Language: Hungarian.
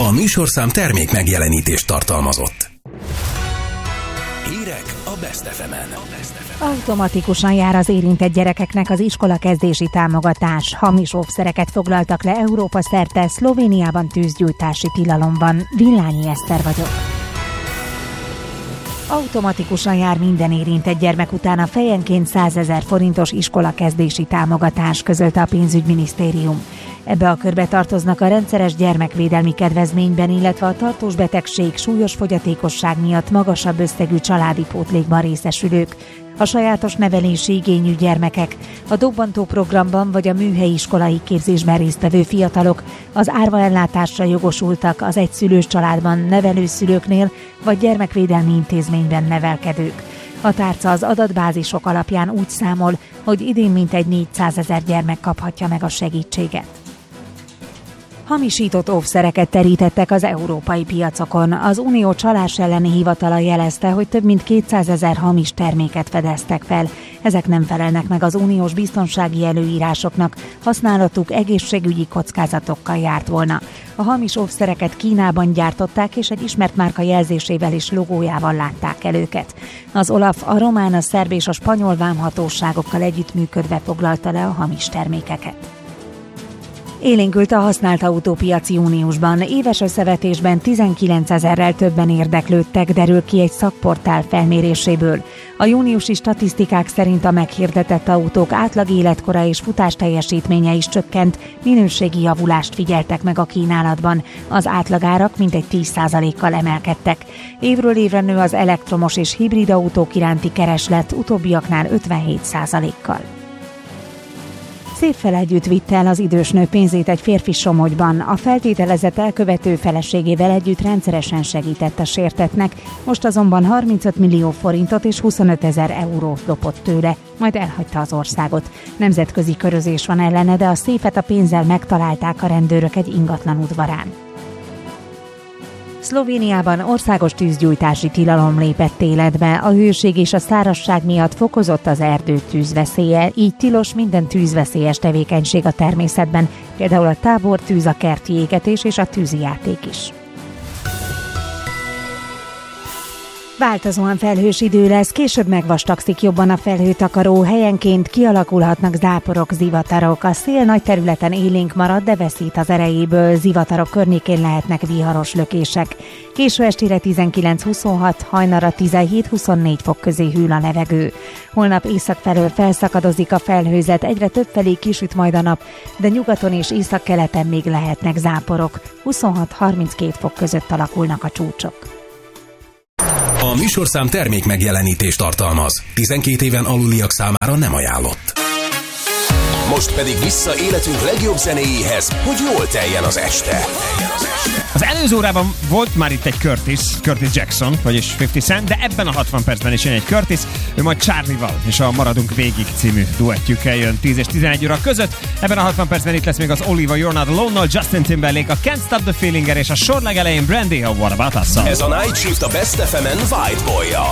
A műsorszám termék megjelenítést tartalmazott. Hírek a Best FM-en. Automatikusan jár az érintett gyerekeknek az iskolakezdési támogatás. Hamis óvszereket foglaltak le Európa szerte, Szlovéniában tűzgyújtási tilalom van. Villányi Eszter vagyok. Automatikusan jár minden érintett gyermek után a fejenként 100 000 forintos iskolakezdési támogatás, közölte a pénzügyminisztérium. Ebbe a körbe tartoznak a rendszeres gyermekvédelmi kedvezményben, illetve a tartós betegség, súlyos fogyatékosság miatt magasabb összegű családi pótlékban részesülők, a sajátos nevelési igényű gyermekek, a dobbantó programban vagy a műhelyi iskolai képzésben résztvevő fiatalok, az árvaellátásra jogosultak az egyszülős családban nevelőszülőknél vagy gyermekvédelmi intézményben nevelkedők. A tárca az adatbázisok alapján úgy számol, hogy idén mintegy 400 000 gyermek kaphatja meg a segítséget. Hamisított óvszereket terítettek az európai piacokon. Az Unió csalás elleni hivatala jelezte, hogy több mint 200 000 hamis terméket fedeztek fel. Ezek nem felelnek meg az uniós biztonsági előírásoknak, használatuk egészségügyi kockázatokkal járt volna. A hamis óvszereket Kínában gyártották, és egy ismert márka jelzésével és logójával látták el őket. Az OLAF a román, a szerb és a spanyol vámhatóságokkal együttműködve foglalta le a hamis termékeket. Élénkült a használt autópiac júniusban. Éves összevetésben 19 000-rel többen érdeklődtek, derül ki egy szakportál felméréséből. A júniusi statisztikák szerint a meghirdetett autók átlag életkora és futásteljesítménye is csökkent, minőségi javulást figyeltek meg a kínálatban. Az átlagárak mintegy 10%-kal emelkedtek. Évről évre nő az elektromos és hibrid autók iránti kereslet, utóbbiaknál 57%-kal. Széffel együtt vitte el az idős nő pénzét egy férfi Somogyban. A feltételezett elkövető feleségével együtt rendszeresen segített a sértettnek, most azonban 35 millió forintot és 25 000 eurót lopott tőle, majd elhagyta az országot. Nemzetközi körözés van ellene, de a széfet a pénzzel megtalálták a rendőrök egy ingatlan udvarán. Szlovéniában országos tűzgyújtási tilalom lépett életbe. A hőség és a szárazság miatt fokozott az erdőtűz veszélye, így tilos minden tűzveszélyes tevékenység a természetben, például a tábortűz, a kerti égetés és a tűzijáték is. Változóan felhős idő lesz, később megvastagszik jobban a felhőtakaró, helyenként kialakulhatnak záporok, zivatarok. A szél nagy területen élénk marad, de veszít az erejéből, zivatarok környékén lehetnek viharos lökések. Késő estére 19-26, hajnalra 17-24 fok közé hűl a levegő. Holnap észak felől felszakadozik a felhőzet, egyre többfelé kisüt majd a nap, de nyugaton és északkeleten még lehetnek záporok. 26-32 fok között alakulnak a csúcsok. A műsorszám termék megjelenítést tartalmaz. 12 éven aluliak számára nem ajánlott. Most pedig vissza életünk legjobb zenéjéhez, hogy jól teljen az este. Az előző órában volt már itt egy Curtis Jackson, vagyis 50 Cent, de ebben a 60 percben is jön egy Curtis, ő majd Charlie-val, és a Maradunk Végig című duettjükkel jön 10 és 11 óra között. Ebben a 60 percben itt lesz még az Oliver You're Not Alone-nal, Justin Timberlake, a Can't Stop the Feeling-er és a sor legelején Brandy, a What About Us-szal. Ez a Night Shift a Best FM-en White Boy-jal.